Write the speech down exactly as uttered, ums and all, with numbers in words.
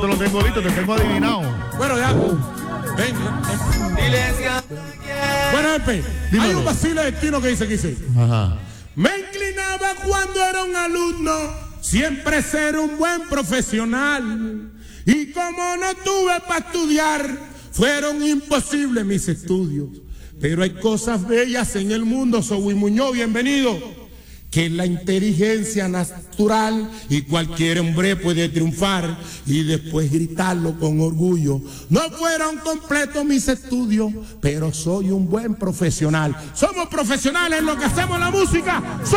te lo tengo listo, te tengo adivinado. Bueno, ya. Venga. Bueno, Epe, hay un vacilo destino que dice, que dice. Ajá. Me inclinaba cuando era un alumno, siempre ser un buen profesional. Y como no tuve para estudiar, fueron imposibles mis estudios. Pero hay cosas bellas en el mundo, Soy Muñoz, bienvenido. Que la inteligencia natural y cualquier hombre puede triunfar y después gritarlo con orgullo. No fueron completos mis estudios, pero soy un buen profesional. Somos profesionales en lo que hacemos la música.